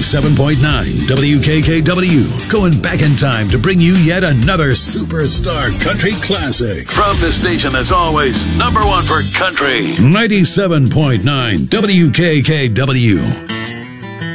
97.9 WKKW, going back in time to bring you yet another superstar country classic. From the station that's always number one for country, 97.9 WKKW.